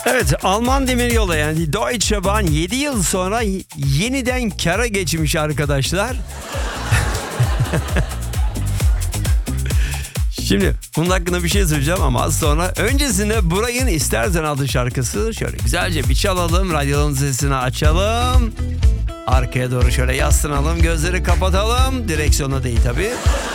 Evet, Alman Demiryolu yani Deutsche Bahn 7 yıl sonra yeniden kara geçmiş arkadaşlar. Şimdi bunun hakkında bir şey söyleyeceğim ama az sonra. Öncesinde Buray'ın İstersen adlı şarkısı. Şöyle güzelce bir çalalım. Radyonun sesini açalım. Arkaya doğru şöyle yaslanalım. Gözleri kapatalım. Direksiyona değil tabii.